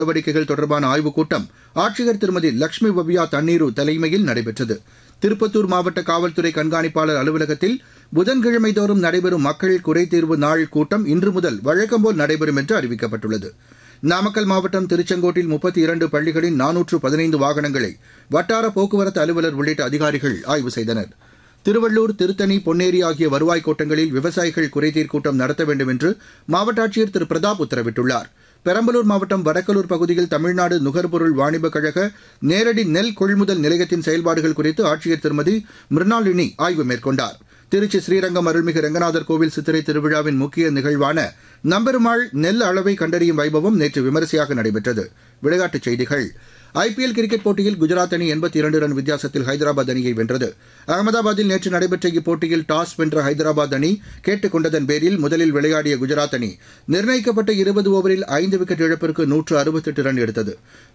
நடவடிக்கைகள் தொடர்பான ஆய்வுக் கூட்டம் ஆட்சியர் திருமதி லட்சுமி பவ்யா தண்ணீரு தலைமையில் நடைபெற்றது. திருப்பத்தூர் மாவட்ட காவல்துறை கண்காணிப்பாளர் அலுவலகத்தில் புதன்கிழமை தோறும் நடைபெறும் மக்கள் குறைதீர்வு நாள் கூட்டம் இன்று முதல் வழக்கம்போல் நடைபெறும் என்று அறிவிக்கப்பட்டுள்ளது. நாமக்கல் மாவட்டம் திருச்செங்கோட்டில் 32 பள்ளிகளின் 415 வாகனங்களை வட்டார போக்குவரத்து அலுவலர் உள்ளிட்ட அதிகாரிகள் ஆய்வு செய்தனர். திருவள்ளூர், திருத்தணி, பொன்னேரி ஆகிய வருவாய் கோட்டங்களில் விவசாயிகள் குறைதீர் கூட்டம் நடத்த வேண்டும் என்று மாவட்ட ஆட்சியர் திரு பிரதாப் உத்தரவிட்டுள்ளார். பெரம்பலூர் மாவட்டம் வடக்கலூர் பகுதியில் தமிழ்நாடு நுகர்பொருள் வாணிபக் கழக நேரடி நெல் கொள்முதல் நிலையத்தின் செயல்பாடுகள் குறித்து ஆட்சியர் திருமதி மிருணாளினி ஆய்வு மேற்கொண்டார். திருச்சி ஸ்ரீரங்கம் அருள்மிகு ரெங்கநாதர் கோவில் சித்திரை திருவிழாவின் முக்கிய நிகழ்வான நம்பெருமாள் நெல் அளவை கண்டறியும் வைபவம் நேற்று விமரிசையாக நடைபெற்றது. விளையாட்டுச் செய்திகள். ஐபிஎல் கிரிக்கெட் போட்டியில் குஜராத் அணி 82 ரன் வித்தியாசத்தில் ஹைதராபாத் அணியை வென்றது. அகமதாபாத்தில் நேற்று நடைபெற்ற இப்போட்டியில் டாஸ் வென்ற ஹைதராபாத் அணி கேட்டுக் கொண்டதன் பேரில் முதலில் விளையாடிய குஜராத் அணி நிர்ணயிக்கப்பட்ட 20 ஓவரில் 5 விக்கெட் இழப்பிற்கு 168 ரன் எடுத்தது.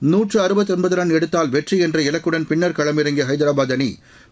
169 ரன் எடுத்தால் வெற்றி என்ற இலக்குடன் பின்னர் களமிறங்கிய ஹைதராபாத் அணி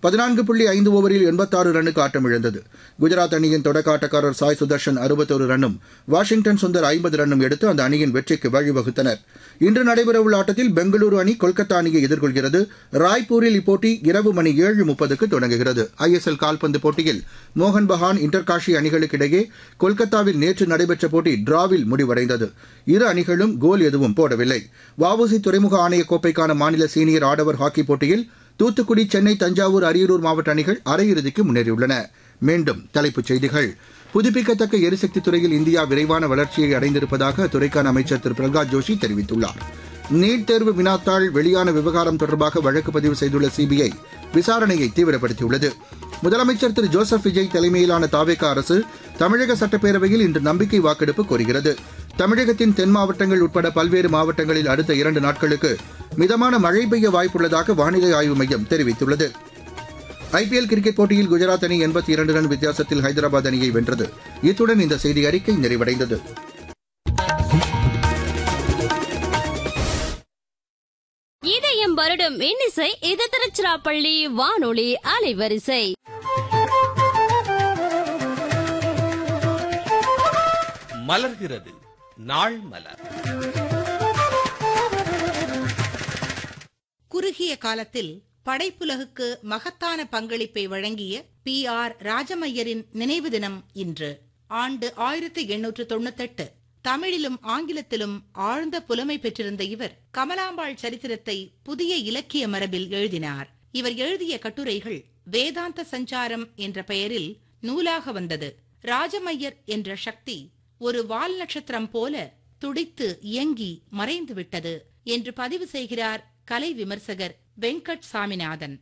14.5 ஓவரில் 86 ரன்னுக்கு ஆட்டமிழந்தது. குஜராத் அணியின் தொடக்க ஆட்டக்காரர் சாய் சுதர்ஷன் 61 ரன்னும் வாஷிங்டன் சுந்தர் 50 ரன்னும் எடுத்து அந்த அணியின் வெற்றிக்கு வழிவகுத்தனர். இன்று நடைபெறவுள்ள ஆட்டத்தில் பெங்களூரு அணி கொல்கத்தா அணியை எதிர்கொள்கிறது. ராய்ப்பூரில் இப்போட்டி இரவு மணி 7:30க்கு தொடங்குகிறது. ஐஎஸ்எல் கால்பந்து போட்டியில் மோகன் பகான், இன்டர்காஷி அணிகளுக்கிடையே கொல்கத்தாவில் நேற்று நடைபெற்ற போட்டி டிராவில் முடிவடைந்தது. இரு அணிகளும் கோல் எதுவும் போடவில்லை. வஉசி துறைமுக ஆணைய கோப்பைக்கான மாநில சீனியர் ஆடவர் ஹாக்கி போட்டியில் தூத்துக்குடி, சென்னை, தஞ்சாவூர், அரியலூர் மாவட்ட அணிகள் அரையிறுதிக்கு முன்னேறியுள்ளன. மீண்டும் தலைப்புச் செய்திகள். புதுப்பிக்கத்தக்க எரிசக்தி துறையில் இந்தியா விரைவான வளர்ச்சியை அடைந்திருப்பதாக அத்துறைக்கான அமைச்சர் திரு பிரகலாத் ஜோஷி தெரிவித்துள்ளார். நீட் தேர்வு வினாத்தாள் வெளியான விவகாரம் தொடர்பாக வழக்கு பதிவு செய்துள்ள சிபிஐ விசாரணையை தீவிரப்படுத்தியுள்ளது. முதலமைச்சர் திரு ஜோசப் விஜய் தலைமையிலான தாவேகா அரசு தமிழக சட்டப்பேரவையில் இன்று நம்பிக்கை வாக்கெடுப்பு கோருகிறது. தமிழகத்தின் தென் மாவட்டங்கள் உட்பட பல்வேறு மாவட்டங்களில் அடுத்த 2 நாட்களுக்கு மிதமான மழை பெய்ய வாய்ப்புள்ளதாக வானிலை ஆய்வு மையம் தெரிவித்துள்ளது. ஐபிஎல் கிரிக்கெட் போட்டியில் குஜராத் அணி 82 ரன் வித்தியாசத்தில் ஹைதராபாத் அணியை வென்றது. இத்துடன் இந்த செய்தி அறிக்கை நிறைவடைந்தது. இதயம் வருடம் இன்னிசை இது திருச்சிராப்பள்ளி வானொலி அலைவரிசை. மலர்கிறது நாள் மலர். குறுகிய காலத்தில் படைப்புலகுக்கு மகத்தான பங்களிப்பை வழங்கிய PR ராஜமையரின் நினைவு தினம் இன்று. ஆண்டு 1898. தமிழிலும் ஆங்கிலத்திலும் ஆழ்ந்த புலமை பெற்றிருந்த இவர் கமலாம்பாள் சரித்திரத்தை புதிய இலக்கிய மரபில் எழுதினார். இவர் எழுதிய கட்டுரைகள் வேதாந்த சஞ்சாரம் என்ற பெயரில் நூலாக வந்தது. ராஜமையர் என்ற சக்தி ஒரு வால் நட்சத்திரம் போல துடித்து இயங்கி மறைந்து விட்டது என்று பதிவு செய்கிறார் கலை விமர்சகர் வெங்கட் சாமிநாதன்.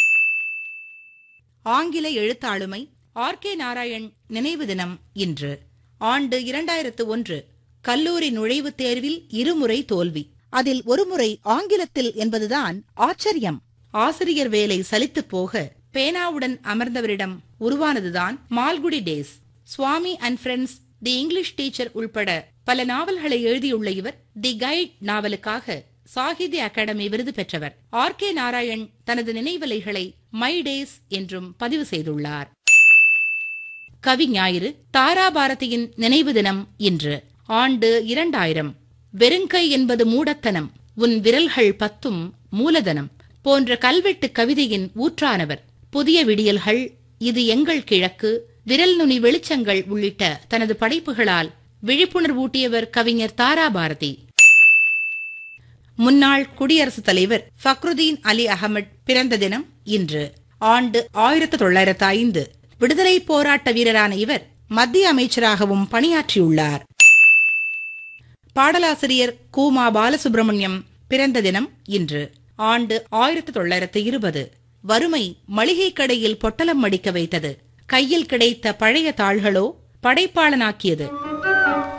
ஆங்கில எழுத்தாளுமை RK நாராயண் நினைவு தினம் இன்று. ஆண்டு 2001. கல்லூரி நுழைவுத் தேர்வில் 2 முறை தோல்வி. அதில் 1 முறை ஆங்கிலத்தில் என்பதுதான் ஆச்சரியம். ஆசிரியர் வேலை சலித்துப் போக பேனாவுடன் அமர்ந்தவரிடம் உருவானதுதான் Malgudi days. Swami and friends, the English teacher உள்பட பல நாவல்களை எழுதியுள்ள இவர் தி கைட் நாவலுக்காக சாகித்ய அகாடமி விருது பெற்றவர். RK நாராயண் தனது நினைவலைகளை மை டேஸ் என்றும் பதிவு செய்துள்ளார். கவி ஞாயிறு தாராபாரதியின் நினைவு தினம் இன்று. ஆண்டு 2000. வெறுங்கை என்பது மூடத்தனம், உன் விரல்கள் 10ம் மூலதனம் போன்ற கல்வெட்டு கவிதையின் ஊற்றானவர். புதிய விடியல்கள், இது எங்கள் கிழக்கு, விரல் நுனி வெளிச்சங்கள் உள்ளிட்ட தனது படைப்புகளால் விழிப்புணர்வூட்டியவர் கவிஞர் தாராபாரதி. முன்னாள் குடியரசுத் தலைவர் ஃபக்ருதீன் அலி அகமட் பிறந்த தினம் இன்று. ஆண்டு 1905. விடுதலை போராட்ட வீரரான இவர் மத்திய அமைச்சராகவும் பணியாற்றியுள்ளார். பாடலாசிரியர் கூமா பாலசுப்ரமணியம் பிறந்த தினம் இன்று. ஆண்டு 1920. வறுமை மளிகை கடையில் பொட்டலம் மடிக்க வைத்தது. கையில் கிடைத்த பழைய தாள்களோ படைப்பாளனாக்கியது.